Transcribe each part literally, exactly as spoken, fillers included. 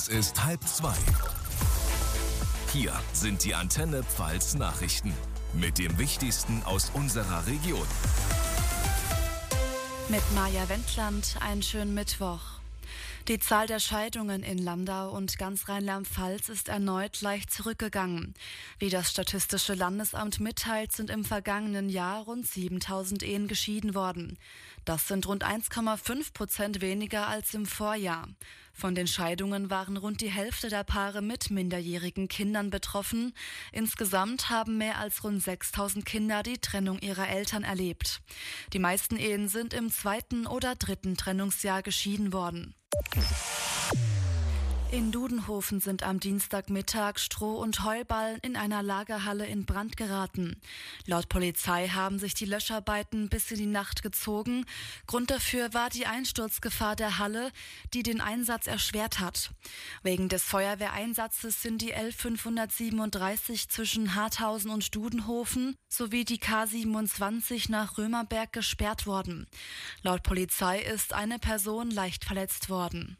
Es ist halb zwei. Hier sind die Antenne Pfalz Nachrichten mit dem Wichtigsten aus unserer Region. Mit Maja Wendland, einen schönen Mittwoch. Die Zahl der Scheidungen in Landau und ganz Rheinland-Pfalz ist erneut leicht zurückgegangen. Wie das Statistische Landesamt mitteilt, sind im vergangenen Jahr rund siebentausend Ehen geschieden worden. Das sind rund eins Komma fünf Prozent weniger als im Vorjahr. Von den Scheidungen waren rund die Hälfte der Paare mit minderjährigen Kindern betroffen. Insgesamt haben mehr als rund sechstausend Kinder die Trennung ihrer Eltern erlebt. Die meisten Ehen sind im zweiten oder dritten Trennungsjahr geschieden worden. In Dudenhofen sind am Dienstagmittag Stroh- und Heuballen in einer Lagerhalle in Brand geraten. Laut Polizei haben sich die Löscharbeiten bis in die Nacht gezogen. Grund dafür war die Einsturzgefahr der Halle, die den Einsatz erschwert hat. Wegen des Feuerwehreinsatzes sind die L fünfhundertsiebenunddreißig zwischen Harthausen und Dudenhofen sowie die K siebenundzwanzig nach Römerberg gesperrt worden. Laut Polizei ist eine Person leicht verletzt worden.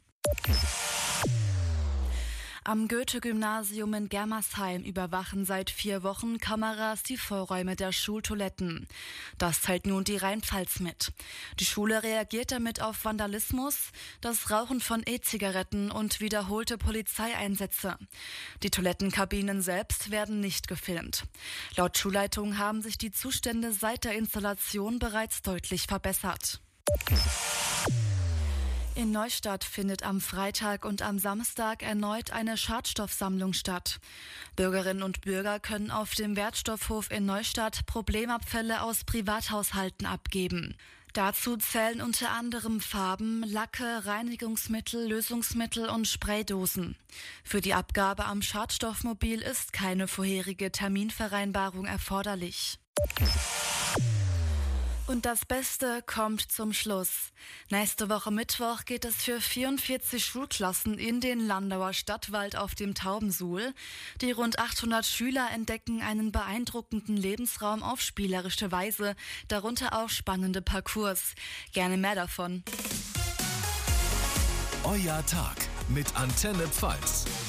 Am Goethe-Gymnasium in Germersheim überwachen seit vier Wochen Kameras die Vorräume der Schultoiletten. Das teilt nun die Rheinpfalz mit. Die Schule reagiert damit auf Vandalismus, das Rauchen von E-Zigaretten und wiederholte Polizeieinsätze. Die Toilettenkabinen selbst werden nicht gefilmt. Laut Schulleitung haben sich die Zustände seit der Installation bereits deutlich verbessert. In Neustadt findet am Freitag und am Samstag erneut eine Schadstoffsammlung statt. Bürgerinnen und Bürger können auf dem Wertstoffhof in Neustadt Problemabfälle aus Privathaushalten abgeben. Dazu zählen unter anderem Farben, Lacke, Reinigungsmittel, Lösungsmittel und Spraydosen. Für die Abgabe am Schadstoffmobil ist keine vorherige Terminvereinbarung erforderlich. Und das Beste kommt zum Schluss. Nächste Woche Mittwoch geht es für vierundvierzig Schulklassen in den Landauer Stadtwald auf dem Taubensuhl. Die rund achthundert Schüler entdecken einen beeindruckenden Lebensraum auf spielerische Weise, darunter auch spannende Parcours. Gerne mehr davon. Euer Tag mit Antenne Pfalz.